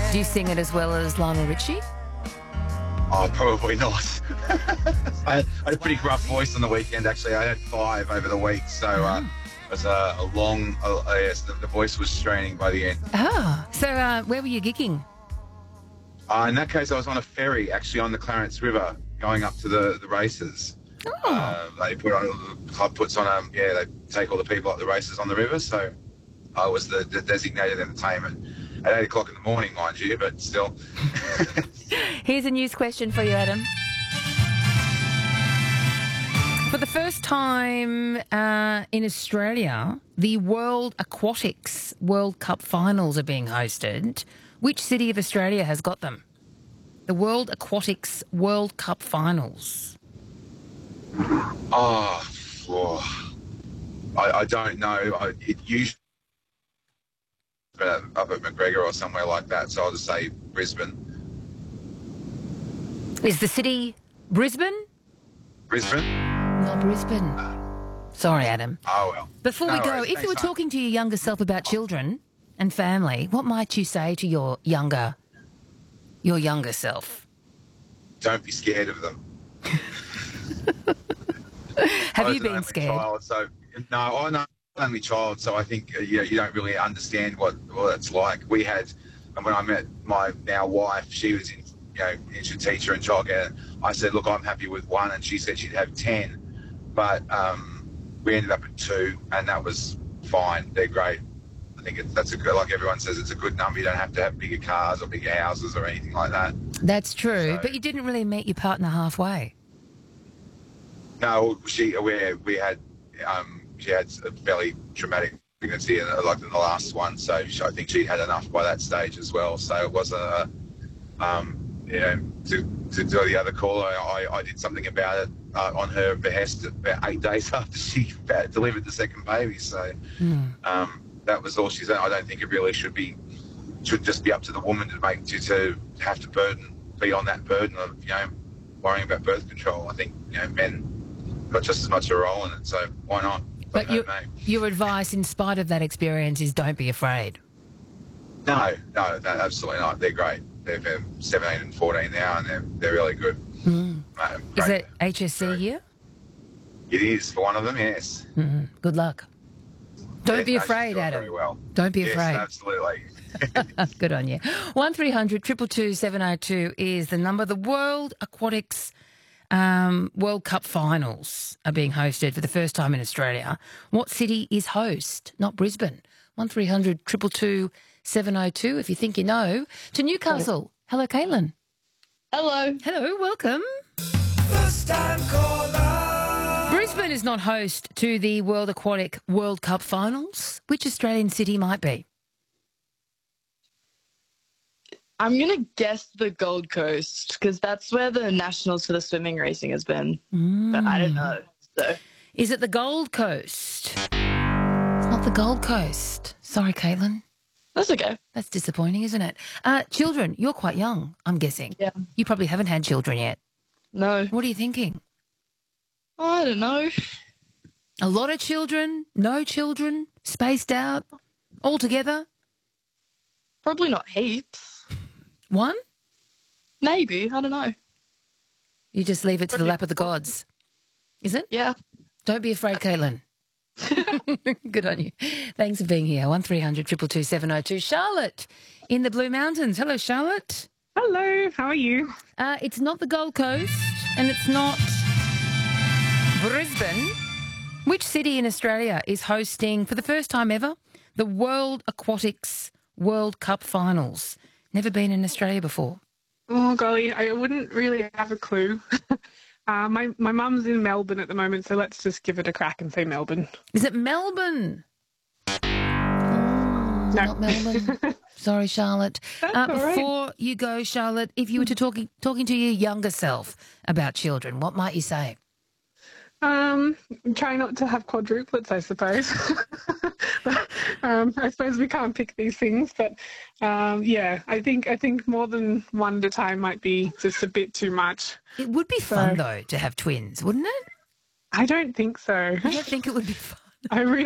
Do you sing it as well as Lionel Richie? Oh, probably not. I had a pretty gruff voice on the weekend, actually. I had 5 over the week, so it was a long, yes, the voice was straining by the end. So where were you gigging? In that case, I was on a ferry, actually, on the Clarence River, going up to the races. The club puts on they take all the people at the races on the river, so I was the designated entertainment at 8 o'clock in the morning, mind you, but still. Here's a news question for you, Adam. For the first time in Australia, the World Aquatics World Cup finals are being hosted. Which city of Australia has got them? The World Aquatics World Cup finals. I don't know. It usually up at McGregor or somewhere like that, so I'll just say Brisbane. Is the city Brisbane? Brisbane? Not Brisbane. Sorry, Adam. Oh, well. Before we go, if you were talking to your younger self about children and family, what might you say to your younger self? Don't be scared of them. Have you been scared? I'm an only child, so I think you don't really understand what it's like. We had, and when I met my now wife, she was into teacher and childcare. I said, look, I'm happy with 1, and she said she'd have 10, but we ended up at 2, and that was fine. They're great. I think that's a good, like everyone says, it's a good number. You don't have to have bigger cars or bigger houses or anything like that. That's true, but you didn't really meet your partner halfway. No, she had a fairly traumatic pregnancy, like in the last one, so I think she'd had enough by that stage as well. So it wasn't to do the other caller, I did something about it on her behest about 8 days after she delivered the second baby. So that was all she said. I don't think it really should just be up to the woman to have to be on that burden of worrying about birth control. I think men got just as much a role in it, so why not? But your advice, in spite of that experience, is don't be afraid. No, absolutely not. They're great. They're 17 and 14 now, and they're really good. Is it HSC year? It is for one of them, yes. Good luck. Don't be afraid, Adam. Very well. Don't be afraid. Yes, absolutely. Good on you. 1300 222 702 is the number. The World Aquatics World Cup finals are being hosted for the first time in Australia. What city is host? Not Brisbane. 1300 222 702 if you think you know. To Newcastle. Hello, Caitlin. Hello. Hello, welcome. First time caller. Brisbane is not host to the World Aquatic World Cup finals. Which Australian city might be? I'm going to guess the Gold Coast because that's where the nationals for the swimming racing has been. But I don't know. So. Is it the Gold Coast? It's not the Gold Coast. Sorry, Caitlin. That's okay. That's disappointing, isn't it? Children, you're quite young, I'm guessing. Yeah. You probably haven't had children yet. No. What are you thinking? Oh, I don't know. A lot of children? No children? Spaced out? All together? Probably not heaps. 1? Maybe. I don't know. You just leave it to the lap of the gods. Is it? Yeah. Don't be afraid, Caitlin. Good on you. Thanks for being here. 1300 222 702. Charlotte in the Blue Mountains. Hello, Charlotte. Hello, how are you? It's not the Gold Coast and it's not Brisbane. Which city in Australia is hosting, for the first time ever, the World Aquatics World Cup finals? Never been in Australia before. Oh, golly, I wouldn't really have a clue. My mum's in Melbourne at the moment, so let's just give it a crack and say Melbourne. Is it Melbourne? No. Not Melbourne. Sorry, Charlotte. That's all right. Before you go, Charlotte, if you were to talking to your younger self about children, what might you say? Try not to have quadruplets, I suppose. I suppose we can't pick these things, but yeah, I think more than one at a time might be just a bit too much. It would be fun, though, to have twins, wouldn't it? I don't think so. I don't think it would be fun. I really